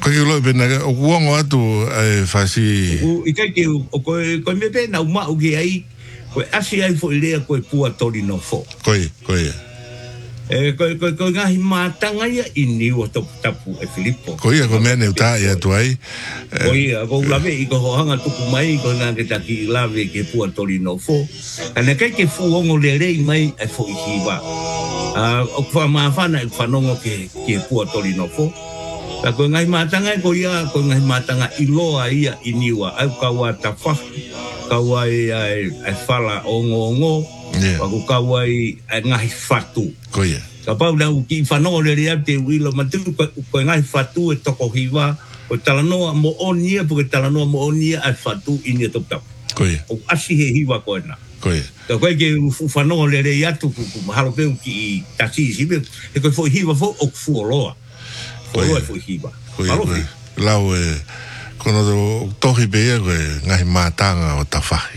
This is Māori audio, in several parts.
Ko ke lo bena o kuongo atu fasi. I kai ke o ko me bena o ma o ge ai ko asi ai fo ile ko pua tori no fo. Ko. Ko ngahi matanga ia ini o tapu Filippo. Ko ia ko mene uta ia tu ai. Ko ia ko lave i ko hanga tuku mai ko nga ke taki lave ke pua tori no fo. Ana kai ke fu ongo le rei mai ai fo i hiwa. O kwa mafana i whanongo ke pua tori no fo. La ko ngai matanga ko ia ko ngai matanga iloa ia iniwa au kawa tafa kawa ai fala ongo wa ko kawa ai ngai fatu ko ia ka pau na ki whanongo le rea te wilo matu ko ngai fatu e toko hiwa o talanoa mo onia porque talanoa mo onia ai fatu inia top tap ko ia o asi he hiwa ko na ko ia ka ko ke whanongo le rea tu ku mahalo pe ki tasi sibe e ko fo hiwa fo o fuoloa Koe foi hiwa. Lau kono do tohi bea koe ngahi mātanga o tawhahi.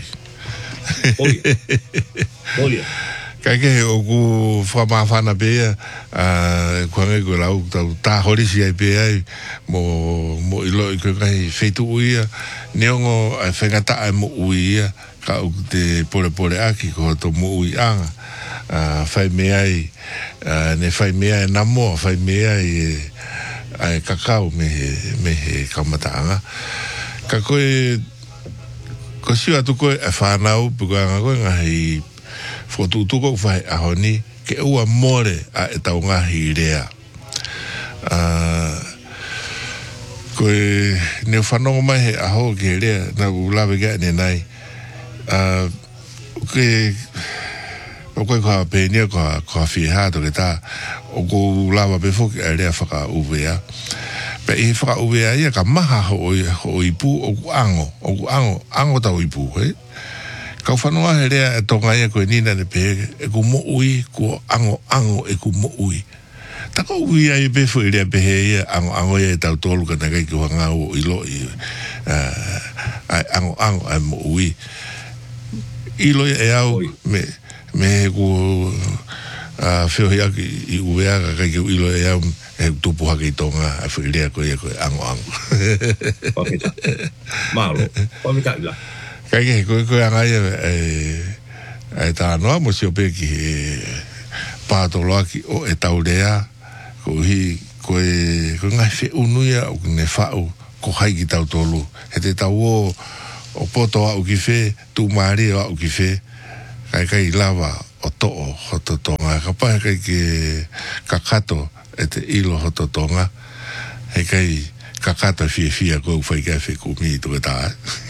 Oia. Kai ke o ku whamawhana bea kua ngai koe lau tau tāhorisi ai bea ai mo ilo i koe ngahi wheitu uia neongo ai whengata ai mo uia ka u te pore aki ko to mo ui anga whai mea ai ne whai mea ai namo whai mea ai ai kakao me he kaumataanga ka koe ko siwa tu koe e whanau pukuanga koe ngahi whotutuko whai ahoni ke ua more a e tau ngahi rea koe ne whanongo mai he aho ke rea na ulawe gai ne nai o koe kua pēnia kua whihato ke tā o ko lawa pe foki a rea whaka uvea pe i whaka uvea ia ka maha ho ipu o ku ango tau ipu ka whanua he rea e tonga ia koe nina ne pe e ku mo ui ku ango e ku mo ui tako ui ai pe fo i rea pe he ia ango ia e tau tolu ka nakai ki wanga o ilo i ango ai mo ui ilo e au me ku feo hi aki i uwea ka kai ki ilo e au e tupu haki tonga a whirea koe ango Pamita Malo Pamita ila kai ki koe angai e tā noa mo si ope ki pātolo aki o e taurea ko hi koe ngai whi unuia o ne whau ko hai ki tau tolu he te tau o poto au ki whi tu maari au ki whi kai lava o to'o hototonga ka pahe kai ke kakato e te ilo hototonga he kai kakato fia ko fai kai fe ku mi tu ta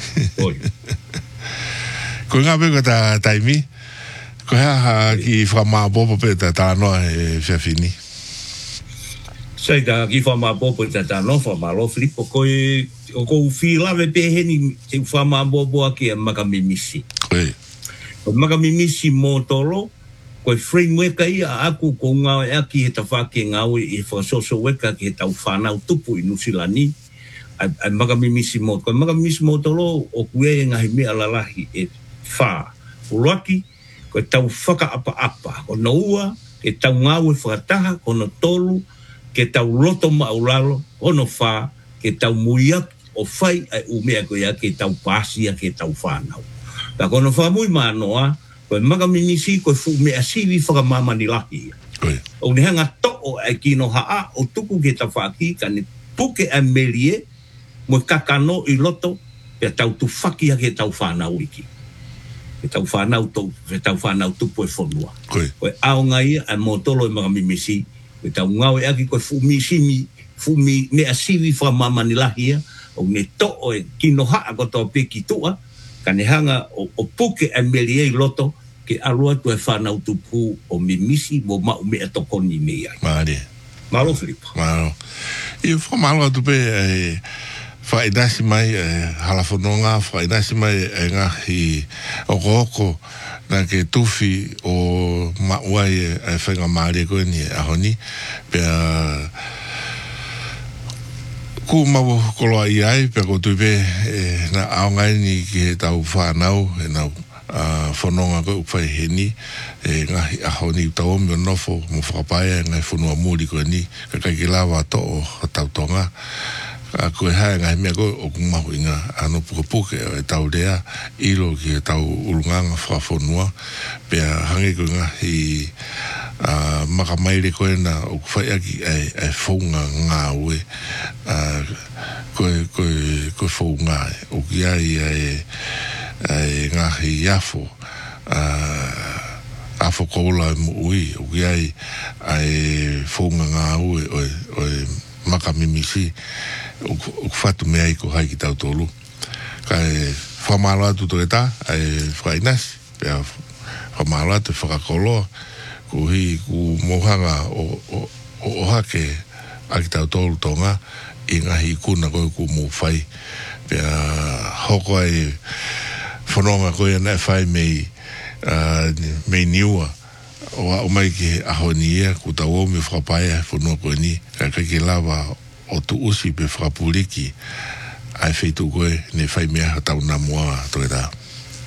ko nga be ko ta taimi ko ha ki fama bobo pe ta no e fini sai da ki fama bobo ta no fama lo Filippo ko fila ve pe heni te fama bobo aki makamimisi makamimisi motolo ko framework ia aku ko nga aki ta fake ngawe e fo social worker ki ta ufana tupu inusilani ai makamimisi motolo o kue nga himi alalahi e fa ulaki ko ta ufaka apa ko noua ke ta ngawe fataha ko no tolu ke ta loto maulalo ono fa ke ta muia o fai ai umea ko ia ke ta pasia ke ta ufana la kono fa muy manoa ko makamimisi ko fu me asivi fa mama ni lahi o ne hanga to o kino ha o tuku ke ta faki kan puke amelie mo kakano i loto pe tau tu faki ke tau fana wiki ke tau fana to ke tau fana tu po fonua ko au ngai a motolo makamimisi ke tau ngau aki ko fu mi me asivi fa mama ni lahi o ne to o kino ha ko to pe kitua kanehanga o puke amelie loto ke alua tu e whana utupu o mimisi mo mau me atokoni me ai. Malo Filippo. Malo. I whamalo atu pe whaidasi mai halafononga, whaidasi mai ngahi oko na ke tufi o mauai e whenga maare koe ni ahoni pe ku mau koloa i ai pe ko tupe na aongai ni ki tau whanau e nau whanonga ko upai heni ngahi ahoni tau mi o nofo mo whakapaia ngai whanua muri koe ni ka kai ki lawa to o tau tonga ko ha nga me ko o mahu inga ano puke e tau rea ilo ki tau ulunganga whafonua pe hange ko nga hi makamaire ko na o whai aki e whaunga ngā ue ko whaunga o ki ai ngā hi iafo afo koula mu ui o ki ai whaunga ngā ue o makamimisi o fatu mea i ko hai ki tau tolu kai whamalo atu to eta whainasi pia whamalo atu whakakoloa ko hi ku mohanga o hake a ki tau tolu tonga i ngahi kuna koe ku mo whai pia hoko ai whanonga koe na whai mei niua o mai ki ahoni ia ku tau o me whakapaia whanua koe ni kai ki lawa o tu usi pe whakapuliki ai whaitu koe ne whai mea tau na mua to e tā.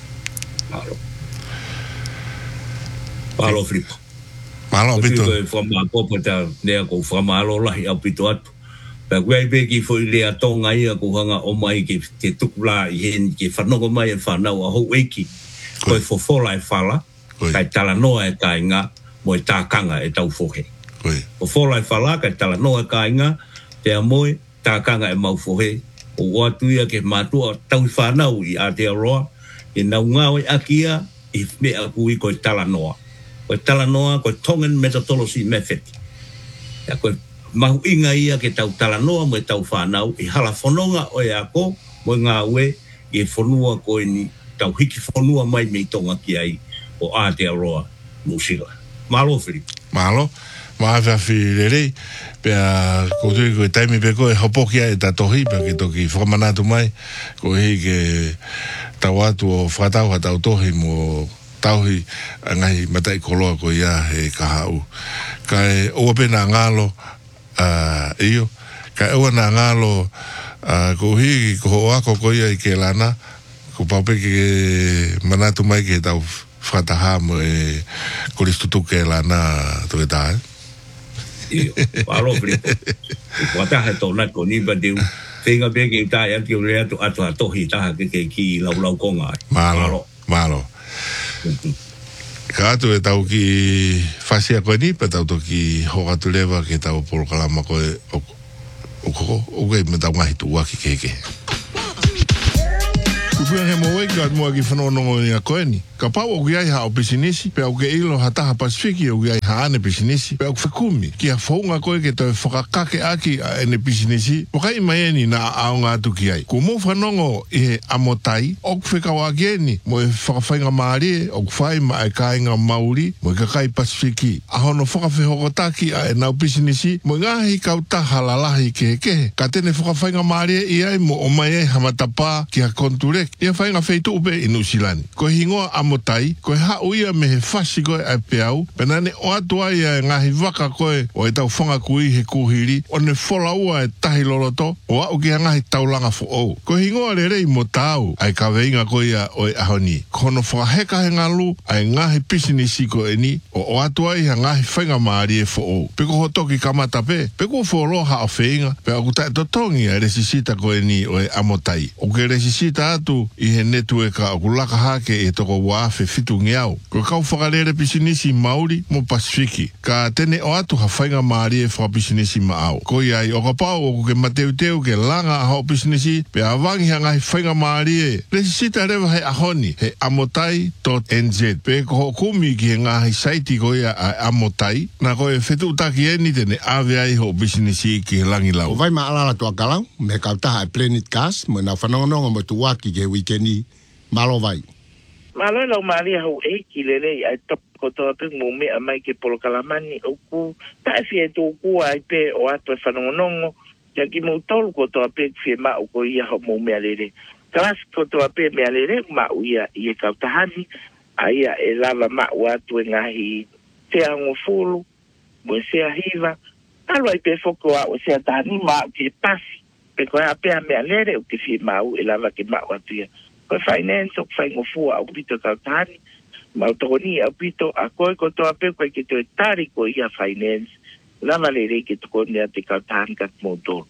Palo Filipo. Malo pito. Koe whamapopo ta nea ko whamalo lahi au pito atu. Pea koe ai peki fo i lea tonga ia ko hanga o mai ke te tukula i hen ke whanoko mai e whanau a hou eiki. Koe fofola e whala, kai tala noa e kāinga mo e tākanga e tau whohe. Fofola e whala, kai tala noa e kāinga te amoe, tākanga e maufohe, o watuia ke mātua tau i whanau i Aotearoa, e nau ngāwe akia i mea kui koe tala noa. Koe tala noa, koe tongan methodology method. Ja koe mahu inga ia ke tau tala noa mo e tau whanau, i hala whanonga o e ako, mo ngāwe, i e whanua koe ni tau hiki whanua mai mei tonga ki ai o Aotearoa, Musila. Malo, Filipo. Malo. Maha whirere, pia ko tui koe taimi pe koe hopokia e tatohi, pia ke toki whakamanatu mai, ko hei ke tau atu o whakatau hatau tohi mo tauhi ngahi matai koloa ko ia he kahau. Kai oa pena ngalo iyo, kai oa na ngalo ko hei ko ako ko ia i ke lana, ko paupe ke manatu mai ke tau whakataha mo e koristutu ke lana to e tae. Palo Filipo. Wata he tōna ko ni ba deu. Whenga pe ke tae ati o rea tu atu a tohi taha ke ki lau konga. Malo. Ka atu e tau ki whasia koe ni, pa tau toki hokatu lewa ke tau polokalama koe o koko. O kei me tau ngahi tu waki keke. Kupia he moe ki at mua ki whanonongo ni a koe ni. Ka pau o ki ai ha o pisinisi, pe au ke ilo ha taha Pasifiki o ki ai ha ane pisinisi, pe au whakumi, ki a whaunga koe ke toi whakakake aki a ene pisinisi, o kai mai eni na ao ngā tu ki ai. Ko mō whanongo i he amotai, o ku whekawa ki eni, mo e whakawhainga maarie, o ku whai ma e kāinga mauri, mo e kakai Pasifiki. A hono whakawhehokotaki a e nau pisinisi, mo ngahi kauta halalahi kehe, ka tene whakawhainga maarie i ai mo o mai e hamatapa ki a konturek, ia whainga wheitu upe i Nusilani. Ko hingoa amotai, ko ha uia me he whasi koe ai peau, penane o atua ia ngahi waka koe o e tau whanga kui he kuhiri, o ne whola ua e tahi loroto, o au ki ngahi taulanga fo ou. Ko hingoa le rei mo tau, ai ka veinga koe ia o e ahoni. Kono whakaheka he ngalu, ai ngahi pisinisi ko e ni, o atua ia ngahi whainga maari e fo ou. Peko hotoki kamata pe, peko wholo ha o whainga, pe aku tae totongi a resisita ko e ni o e amotai. O ke resisita atu, i he netu e ka o laka hake e toko waafe fitu ngiau. Ko kau whakarere pisinisi Mauri mo Pasifiki. Ka tene o atu ha whainga maari e whakapisinisi maau. Ko iai o ka pau o ke mateu teu ke langa a hao pisinisi pe awangi hanga he whainga maari e. Resisita rewa he ahoni he amotai.nz. Pe ko kumi ki he ngahi saiti ko ia a amotai. Na ko e whetu utaki eni tene awe ai ho pisinisi ki he langi lau. O vai ma alala tua kalau, me kautaha e Planet Gas, mo na whanongononga mo tu waki ke wikendi, malo vai. Malo lau maria hau ki lele ai top ko toa pe mo me mai ke polokalamani o ku ta fie to ku ai pe o ato whanongonongo, ya ki mo tolu ko toa pe fie ma o ko ia ho mo me lele. Kalas ko toa pe me lele ma o ia i e kautahani, ai e lava ma o ato e ngahi te ango fulu, mo se hiva, alo ai pe foko a o se atani ma ki pasi. Pe ko a pe me lele o ke fie ma o e lava ke ma o atu ia. Ko finance o whaingo fua au pito kautani, mautoni au pito a koe ko toa pe koe ke te tari ko ia finance, lama le rei ke toko nea te kautani kat motor.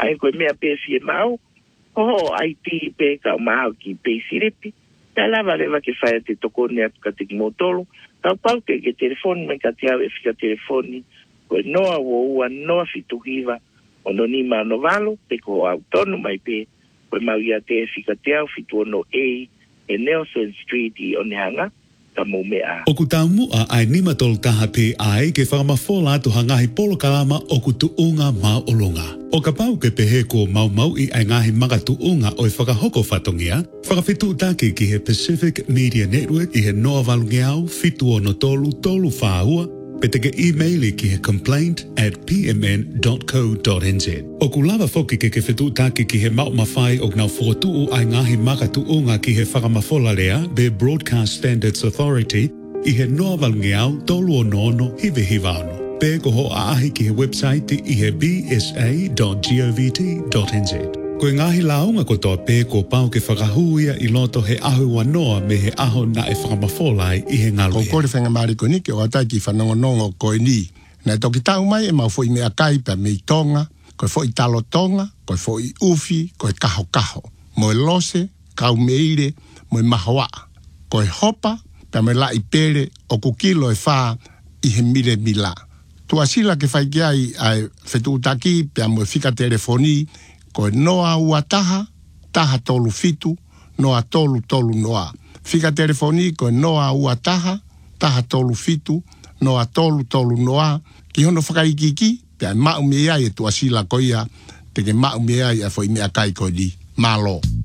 ai koe mea pe fie mau, ho ai ti pe ka mau ki pe siripi, ta lava leva ke whaia te tokone atu ka te kimotolo, ka pau ke telefoni me ka te au e fika telefoni, koe noa ua noa fituhiva, ono ni mano valo, pe ko autono mai pe, koe mau ia te e fika te au fitu ono e Nelson Street i Onehanga, ka mou mea. O ku taumua ai nima tolu taha pe ai ke whakamafola atu hangahi polo kalama o ku tuunga ma olonga. O ka pau ke pehe ko mau i ai ngahi manga tuunga o i whakahoko whatongia, whakawhitu take ki he Pacific Media Network i he noa valungeau fitu ono tolu whaahua, pe teke e-maili ki he complaint@pmn.co.nz. O ku lava foki ke whitu take ki he mau mawhai o ngau whotuu ai ngahi maka tuunga ki he whakamafola lea be Broadcast Standards Authority i he noa valungeau tolu o nono hive hivano. Pe ko ho aahi ki he website i he bsa.govt.nz. Koe ngahi launga ko toa pe ko pau ke whakahuia i loto he ahu wanoa me he aho na e whakamafolai i he ngaluia. Ko kore whenga maari ko nike o atai ki whanongonongo koe ni. Nei toki tau mai e mau fo i mea kai pa me i tonga, koe fo i talo tonga, koe fo i ufi, koe kaho kaho. Mo e lose, kau meire, mo e mahoa. Koe hopa, pa me la i pere o kukilo e wha i he mire mila. Tua sila ke whai ai ai whetu utaki, pa mo e whika telefoni, koe noa ua taha, taha tolu fitu, noa tolu tolu noa. Whika telefoni, koe noa ua taha, taha tolu fitu, noa tolu tolu noa. Ki hono whakaikiki, pia mau mea e tua sila koia, teke mau mea e fo i mea kai koe di. Malo.